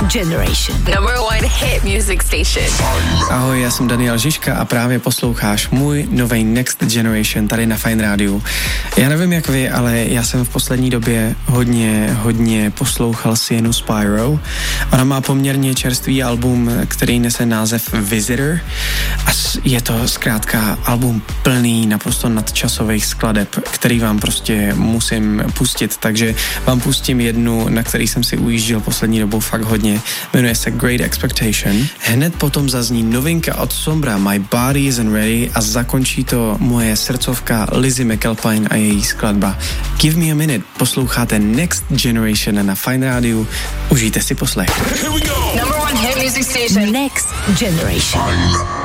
Generation. Number one hit music station. Ahoj, já jsem Daniel Žižka a právě posloucháš můj nový Next Generation tady na Fine Rádiu. Já nevím jak vy, ale já jsem v poslední době hodně poslouchal Sienu Spyro. Ona má poměrně čerstvý album, který nese název Visitor a je to zkrátka album plný naprosto nadčasových skladeb, který vám prostě musím pustit, takže vám pustím jednu, na který jsem si ujížděl poslední dobou fakt hodně. Jmenuje se Great Expectation. Hned potom zazní novinka od Sombra My Body Isn't Ready a zakončí to moje srdcovka Lizzie McAlpine a její skladba Give Me a Minute. Posloucháte Next Generation na Fine Rádiu. Užijte si poslech. Number one hit music station. Next Generation.